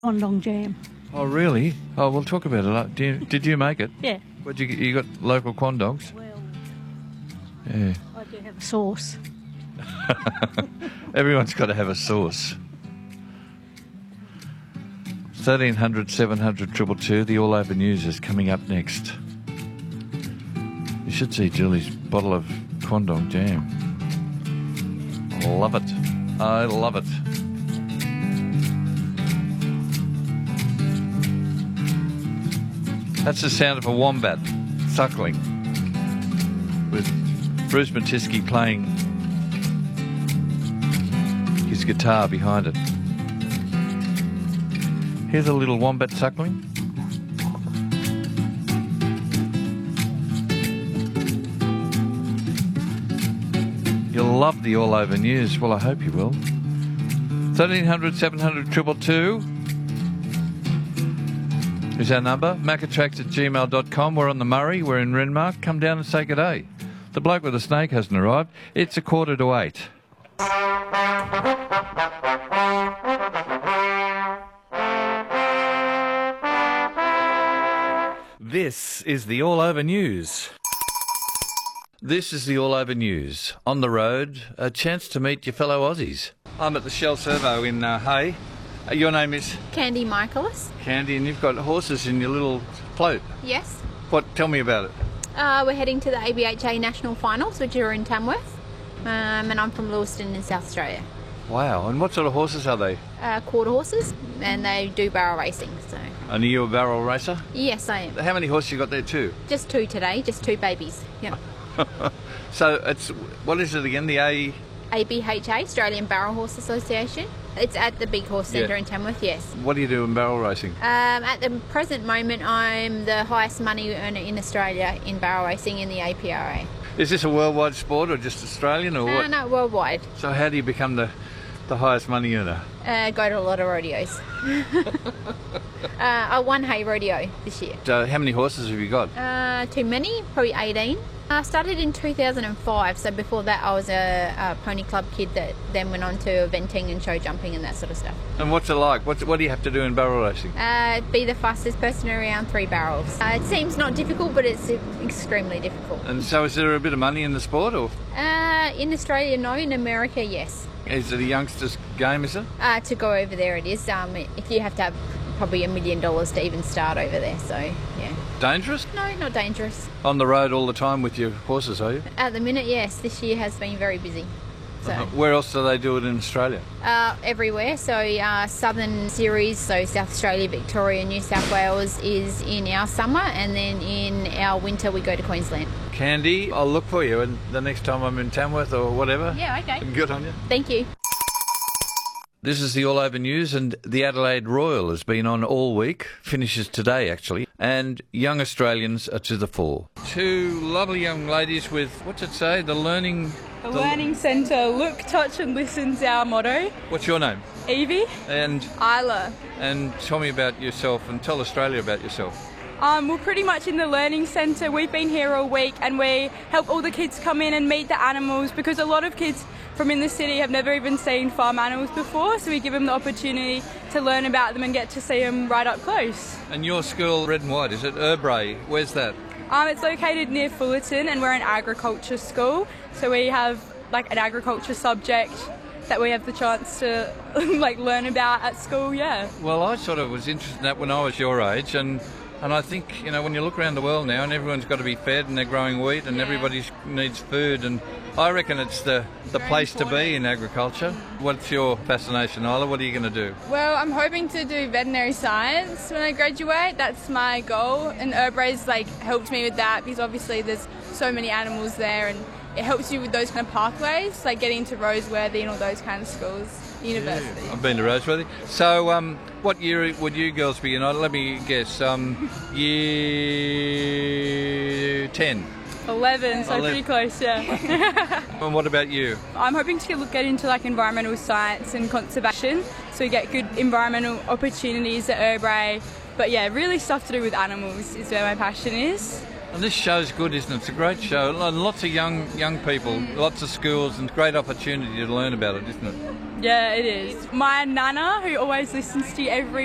Condong jam. Oh, really? Oh, we'll talk about it. Did you make it? Yeah. What you got local quandongs? Well, Yeah. I do have a sauce. Everyone's got to have a sauce. 1300 700 222. The All Over News is coming up next. You should see Julie's bottle of Quandong jam. Love it. I love it. That's the sound of a wombat suckling, with Bruce Matisky playing his guitar behind it. Here's a little wombat suckling. You'll love the All Over News. Well, I hope you will. 1300 700 222 is our number. macatracks@gmail.com. We're on the Murray. We're in Renmark. Come down and say good day. The bloke with the snake hasn't arrived. It's 7:45. This is the All Over News. This is the All Over News. On the road, a chance to meet your fellow Aussies. I'm at the Shell Servo in Hay. Your name is? Candy Michaelis. Candy, and you've got horses in your little float. Yes. Tell me about it. We're heading to the ABHA National Finals, which are in Tamworth. And I'm from Lewiston in South Australia. Wow, and what sort of horses are they? Quarter horses, and they do barrel racing. So. And are you a barrel racer? Yes, I am. How many horses you got there too? Just two today, just two babies. Yep. So what is it again? The ABHA, Australian Barrel Horse Association. It's at the Big Horse Centre in Tamworth, yes. What do you do in barrel racing? At the present moment, I'm the highest money earner in Australia in barrel racing in the APRA. Is this a worldwide sport or just Australian or what? No, worldwide. So how do you become the highest money earner? Go to a lot of rodeos. I won Hay Rodeo this year. So how many horses have you got? Too many, probably 18. I started in 2005, so before that I was a pony club kid that then went on to eventing and show jumping and that sort of stuff. And what's it like? What do you have to do in barrel racing? Be the fastest person around 3 barrels. It seems not difficult, but it's extremely difficult. And so is there a bit of money in the sport? Or? In Australia, no. In America, yes. Is it a youngster's game, is it? To go over there it is. If you have to have probably $1 million to even start over there, so yeah. Dangerous? No, not dangerous. On the road all the time with your horses, are you? At the minute, yes. This year has been very busy. So. Where else do they do it in Australia? Everywhere. So Southern Series, so South Australia, Victoria, New South Wales is in our summer, and then in our winter we go to Queensland. Candy, I'll look for you and the next time I'm in Tamworth or whatever. Yeah, okay. Good on you. Thank you. This is the All Over News, and the Adelaide Royal has been on all week, finishes today actually, and young Australians are to the fore. Two lovely young ladies with, what's it say, the Learning Centre. Look, touch and listen's our motto. What's your name? Evie. And Isla. And tell me about yourself and tell Australia about yourself. We're pretty much in the Learning Centre. We've been here all week and we help all the kids come in and meet the animals, because a lot of kids from in the city have never even seen farm animals before, so we give them the opportunity to learn about them and get to see them right up close. And your school, red and white, is it Urbray? Where's that? It's located near Fullerton, and we're an agriculture school, so we have like an agriculture subject that we have the chance to learn about at school, yeah. Well, I sort of was interested in that when I was your age, and I think, when you look around the world now and everyone's got to be fed and they're growing wheat and everybody needs food, and I reckon it's the place to be in agriculture. What's your fascination, Isla? What are you going to do? Well, I'm hoping to do veterinary science when I graduate. That's my goal, and Urbray's helped me with that, because obviously there's so many animals there, and it helps you with those kind of pathways, like getting into Roseworthy and all those kind of schools, university. Yeah, I've been to Roseworthy. So what year would you girls be in? Let me guess. Year 10. 11, so 11. pretty close, yeah. And what about you? I'm hoping to get into environmental science and conservation, so we get good environmental opportunities at Urbray. But yeah, really stuff to do with animals is where my passion is. And this show's good, isn't it? It's a great show. And lots of young people, lots of schools, and great opportunity to learn about it, isn't it? Yeah, it is. My nana, who always listens to you every